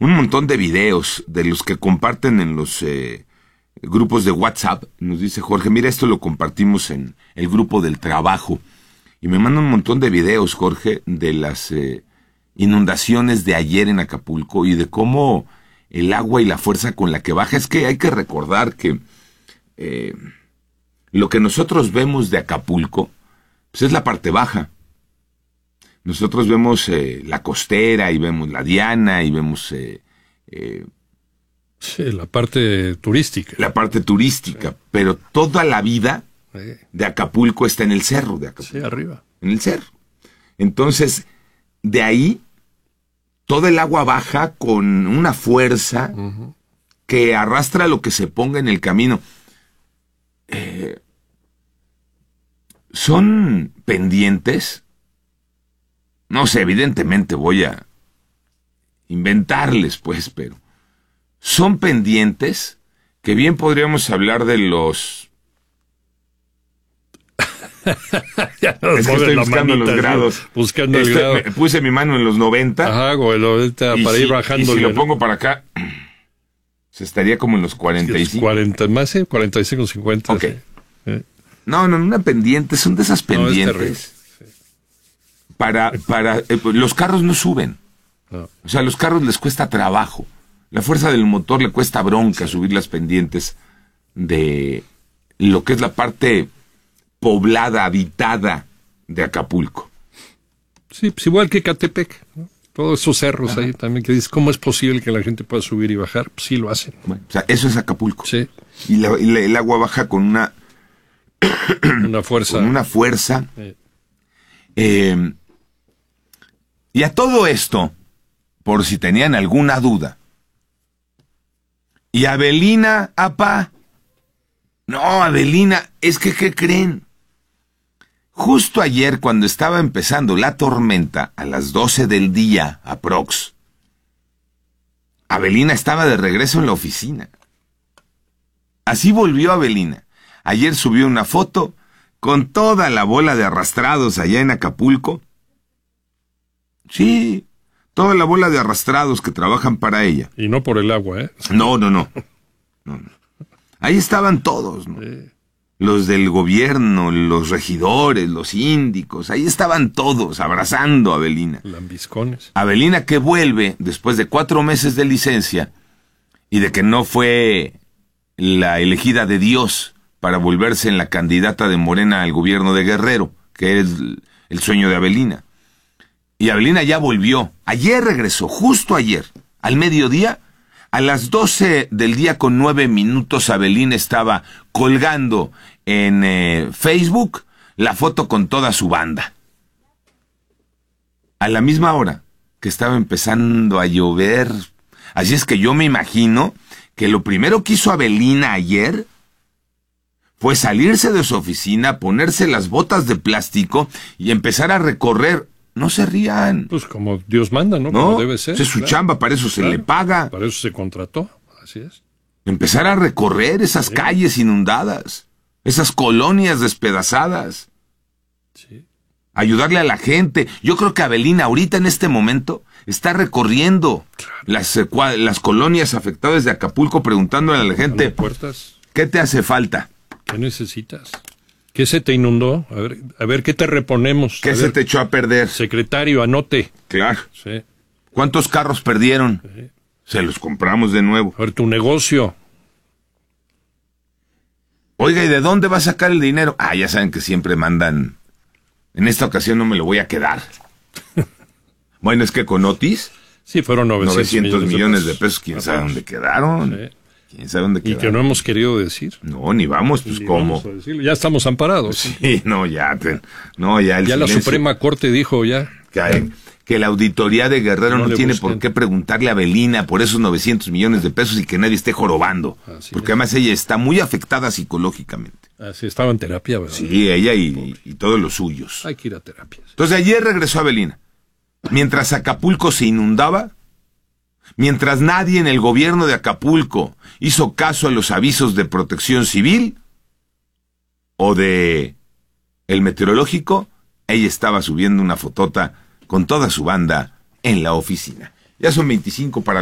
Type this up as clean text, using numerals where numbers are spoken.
un montón de videos de los que comparten en los grupos de WhatsApp. Nos dice Jorge, mira, esto lo compartimos en el grupo del trabajo. Y me manda un montón de videos, Jorge, de las inundaciones de ayer en Acapulco y de cómo el agua y la fuerza con la que baja. Es que hay que recordar que lo que nosotros vemos de Acapulco, pues es la parte baja. Nosotros vemos la costera y vemos la Diana y vemos... sí, la parte turística. La parte turística, sí. Pero toda la vida de Acapulco está en el cerro de Acapulco. Sí, arriba. En el cerro. Entonces, de ahí, todo el agua baja con una fuerza que arrastra lo que se ponga en el camino. Son pendientes. No sé, evidentemente voy a inventarles, pues, pero son pendientes que bien podríamos hablar de los... Ya es que estoy buscando los grados. Buscando el grado. Puse mi mano en los 90. Ajá, o el 90 para ir bajando. Y si lo pongo para acá, se estaría como en los 45. 40, más, 45, 50. Ok. Sí. No, una pendiente, son de esas pendientes. Para los carros no suben. No. O sea, a los carros les cuesta trabajo. La fuerza del motor le cuesta bronca subir las pendientes de lo que es la parte poblada, habitada de Acapulco. Sí, pues igual que Catepec, ¿no? Todos esos cerros ahí también, que dices, ¿cómo es posible que la gente pueda subir y bajar? Pues sí lo hacen. Bueno, o sea, eso es Acapulco. Sí. Y el agua baja con una... una fuerza. Con una fuerza. Y a todo esto, por si tenían alguna duda, ¿y Avelina, apá? No, Avelina, es que, ¿qué creen? Justo ayer, cuando estaba empezando la tormenta, a las 12 del día, aprox, Avelina estaba de regreso en la oficina. Así volvió Avelina. Ayer subió una foto con toda la bola de arrastrados allá en Acapulco. Sí, toda la bola de arrastrados que trabajan para ella. Y no por el agua, ¿eh? No. Ahí estaban todos, ¿no? Sí. Los del gobierno, los regidores, los síndicos, ahí estaban todos abrazando a Avelina. Lambiscones. Avelina que vuelve después de 4 meses de licencia y de que no fue la elegida de Dios para volverse en la candidata de Morena al gobierno de Guerrero, que es el sueño de Avelina. Y Avelina ya volvió. Ayer regresó, justo ayer, al mediodía. A las 12 del día con 9 minutos, Avelina estaba colgando en Facebook la foto con toda su banda. A la misma hora que estaba empezando a llover. Así es que yo me imagino que lo primero que hizo Avelina ayer fue salirse de su oficina, ponerse las botas de plástico y empezar a recorrer. No se rían. Pues como Dios manda, ¿no? No, como debe ser. Es su chamba, para eso se le paga. Para eso se contrató, así es. Empezar a recorrer esas calles inundadas, esas colonias despedazadas. Sí. Ayudarle a la gente. Yo creo que Avelina ahorita en este momento está recorriendo las colonias afectadas de Acapulco, preguntándole a la gente, puertas. ¿Qué te hace falta? ¿Qué necesitas? ¿Qué se te inundó? A ver, ¿qué te reponemos? ¿Qué se te echó a perder? Secretario, anote. Claro. Sí. ¿Cuántos carros perdieron? Sí. Se los compramos de nuevo. A ver, tu negocio. Oiga, ¿y de dónde va a sacar el dinero? Ya saben que siempre mandan. En esta ocasión no me lo voy a quedar. Bueno, es que con Otis... Sí, fueron 900 millones de pesos. ¿Quién sabe dónde quedaron? Sí. ¿Quién sabe dónde quedaron? Y que no hemos querido decir. No, ni vamos, pues, ¿cómo? Ya estamos amparados. Sí, no, ya el ya la Suprema Corte dijo ya. Que la auditoría de Guerrero no tiene por qué preguntarle a Avelina por esos 900 millones de pesos y que nadie esté jorobando. Porque además ella está muy afectada psicológicamente. Sí, estaba en terapia, ¿verdad? Sí, ella y todos los suyos. Hay que ir a terapia. Entonces ayer regresó Avelina. Mientras Acapulco se inundaba, mientras nadie en el gobierno de Acapulco hizo caso a los avisos de Protección Civil o de el meteorológico, ella estaba subiendo una fotota con toda su banda en la oficina. Ya son 25 para